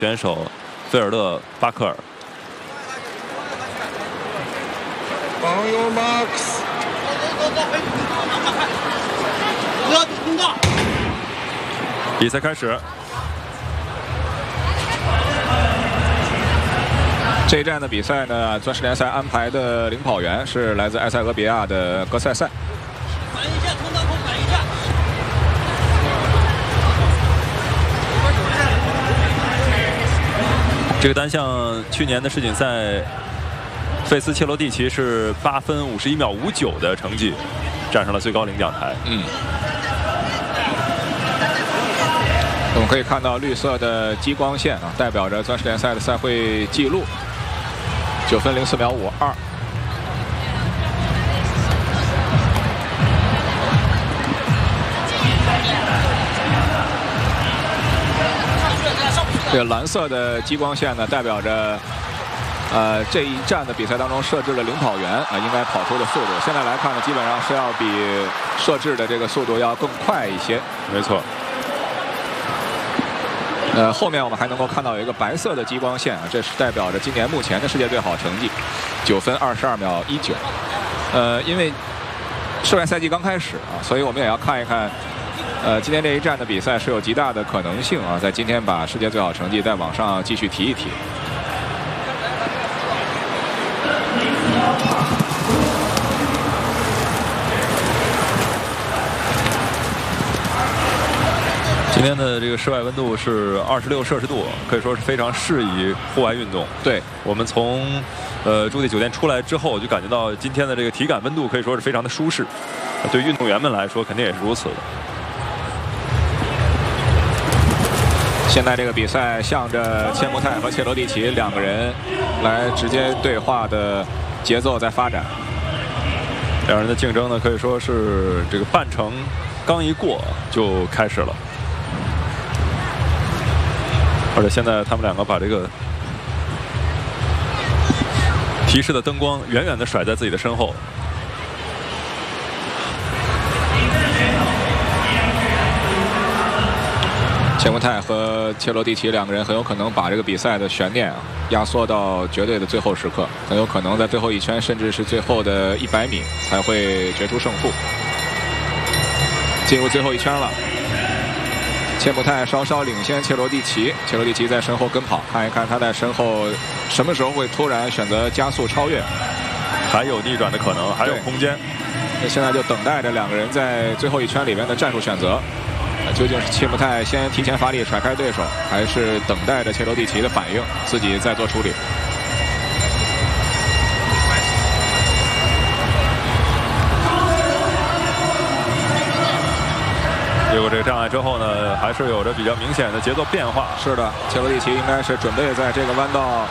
选手菲尔勒巴克尔。 朋友 Max， 比赛开始。 这一站的比赛呢，钻石联赛安排的领跑员是来自埃塞俄比亚的格塞塞。 这个单项去年的世锦赛，费斯切罗蒂奇是8分51秒59的成绩，站上了最高领奖台。 我们可以看到绿色的激光线啊，代表着钻石联赛的赛会纪录，9分04秒52。 这个蓝色的激光线呢，代表着，这一站的比赛当中设置的领跑员啊，应该跑出的速度。现在来看呢，基本上是要比设置的这个速度要更快一些。 没错。 后面我们还能够看到有一个白色的激光线啊，这是代表着今年目前的世界最好成绩，9分22秒19。因为世外赛季刚开始啊，所以我们也要看一看。 今天这一站的比赛是有极大的可能性啊，在今天把世界最好成绩再往上继续提一提。 今天的这个室外温度是26摄氏度，可以说是非常适宜户外运动。 对，我们从驻地酒店出来之后，就感觉到今天的这个体感温度可以说是非常的舒适，对运动员们来说肯定也是如此的。 现在这个比赛向着切穆泰和切罗蒂奇两个人来直接对话的节奏在发展。 两人的竞争呢，可以说是这个半程刚一过就开始了，而且现在他们两个把这个提示的灯光远远地甩在自己的身后。 切穆泰和切罗蒂奇两个人很有可能把这个比赛的悬念压缩到绝对的最后时刻，很有可能在最后一圈，甚至是最后的100米才会决出胜负。进入最后一圈了，切穆泰稍稍领先切罗蒂奇，切罗蒂奇在身后跟跑，看一看他在身后什么时候会突然选择加速超越， 还有逆转的可能，还有空间。 那现在就等待着两个人在最后一圈里面的战术选择。 究竟是切穆泰先提前发力甩开对手，还是等待着切罗蒂奇的反应，自己再做处理？ 越过这个障碍之后呢，还是有着比较明显的节奏变化。 是的，切罗蒂奇应该是准备在这个弯道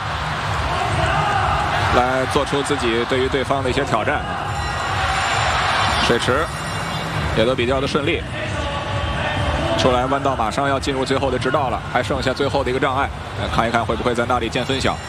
来做出自己对于对方的一些挑战。水池也都比较的顺利。 出来弯道马上要进入最后的直道了，还剩下最后的一个障碍，看一看会不会在那里见分晓。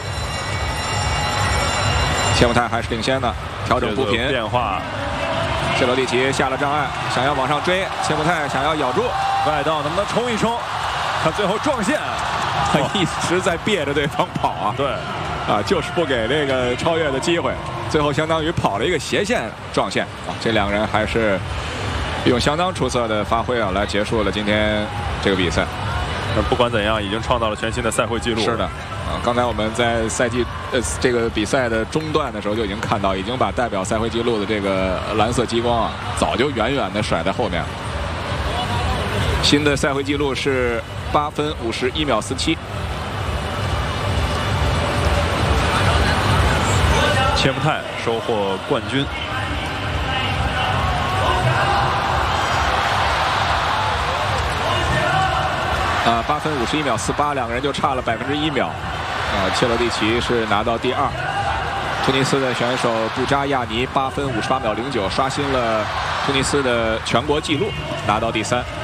切穆泰还是领先的，调整步频变化。 切罗蒂奇下了障碍，想要往上追，切穆泰想要咬住外道，能不能冲一冲？他最后撞线， 他一直在憋着对方跑啊。 对， 就是不给这个超越的机会，最后相当于跑了一个斜线撞线啊。这两个人还是。 用相当出色的发挥啊，来结束了今天这个比赛。 不管怎样，已经创造了全新的赛会纪录。 是的，刚才我们在赛季这个比赛的中段的时候就已经看到，已经把代表赛会纪录的这个蓝色激光啊，早就远远的甩在后面了。新的赛会纪录是8分51秒47。 切穆泰收获冠军。 8分51秒48，两个人就差了1%秒。切罗蒂奇是拿到第2，突尼斯的选手布扎亚尼8分58秒09，刷新了突尼斯的全国纪录，拿到第3。